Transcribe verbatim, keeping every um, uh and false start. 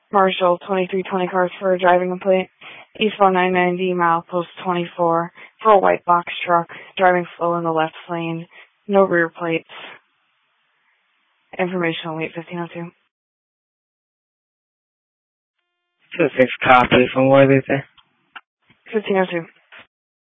Marshall, twenty-three twenty cars for a driving complaint. Eastbound nine ninety, milepost twenty-four, for a white box truck, driving slow in the left lane, no rear plates. Information on eight fifteen oh two. Two six copy from where they say? fifteen oh two.